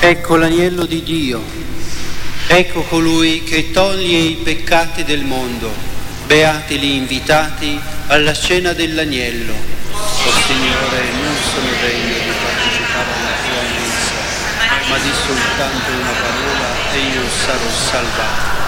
Ecco l'agnello di Dio, ecco colui che toglie i peccati del mondo. Beati gli invitati alla cena dell'agnello. O Signore, non sono degno di partecipare alla tua messa, ma di soltanto una parola e io sarò salvato.